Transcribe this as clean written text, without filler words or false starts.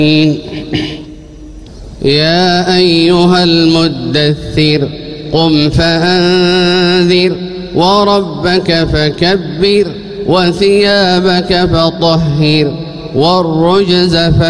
يا أيها المدثر قم فأنذر وربك فكبر وثيابك فطهر والرجز